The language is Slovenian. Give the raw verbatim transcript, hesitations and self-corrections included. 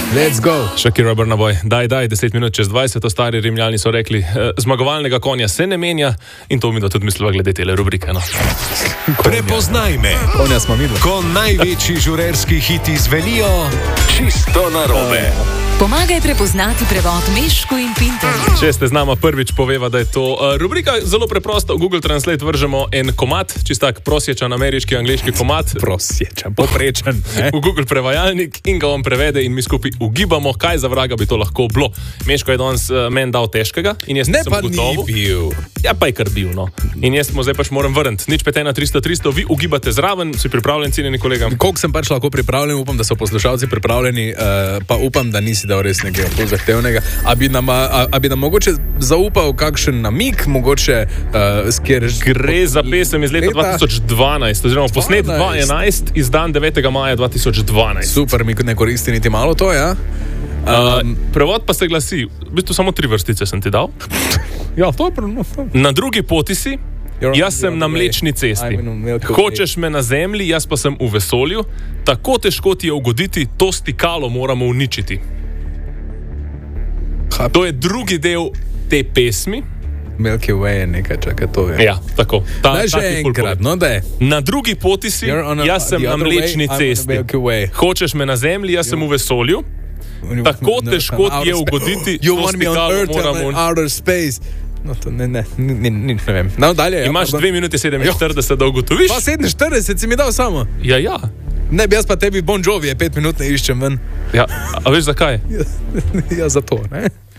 Let's go. Shakira Barnaboj, daj, daj, deset minut čez dvajset, stari Rimljani so rekli, eh, zmagovalnega konja se ne menja in to mi da tudi mislila glede tele rubrike. No. Prepoznaj me, Konja smo videli. ko največji žurerski hiti zvenijo čisto narobe. Pomagaj prepoznati prevod Mešku in Pinterju. Če ste z nama prvič, poveva, da je to uh, rubrika zelo preprosta. V Google Translate vržemo en komad, čistak prosječan ameriški, angleški komad. Prosječan, poprečen. V Google prevajalnik in ga on prevede in mi skupaj ugibamo, kaj za vraga bi to lahko bilo. Meško je danes uh, meni dal težkega in jaz Ne sem pa gotovo. ni bil. Ja, pa je kar bil, no. In jaz mu zdaj pač moram vrniti. Nič pet ena tristo tristo, vi ugibate zraven, si pripravljen, cenjeni kolega? Koliko sem pač lahko pripravljen, upam, da so poslušalci pripravljeni, uh, pa upam, da nisi dal res nekaj bolj zahtevnega. A bi nam, a, a bi nam mogoče zaupal kakšen namig, mogoče uh, skjer... Gre za pesem iz leta, leta? dva tisoč dvanajst, oziroma posnet dva tisoč enajst, izdan devetega maja dva tisoč dvanajst. Super, mi ne koristi niti malo to, ja? Um, uh, prevod pa se glasi, v bistvu samo tri vrstice sem ti dal. Ja, to je prav. Na drugi poti si, jaz sem na Mlečni cesti. Hočeš me na zemlji, jaz pa sem v vesolju. Tako težko ti je ugoditi, to stikalo moramo uničiti. To je drugi del te pesmi. Milky Way je nekaj, čakaj, to je. Ja, tako. Ta, Daj že enkrat, no da je. Na drugi poti si, a, jaz sem na Mlečni way, cesti. Hočeš me na zemlji, jaz sem v vesolju. Tako težko ti je ugoditi, You to want me on stikalo Earth, moramo I'm in outer space. No, to ne, ne, ne, ne, ne vem. No, dalje. Imaš ja, dve minuti sedeminštirideset, da ugotoviš? Pa sedeminštirideset si mi dal samo. Ja, ja. Ne, bi jaz pa tebi Bon Jovi, je pet minut ne iščem ven. Ja, a veš zakaj? Ja, za to, ne?